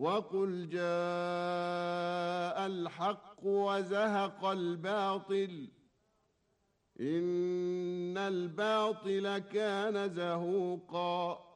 وقل جاء الحق وزهق الباطل إن الباطل كان زهوقا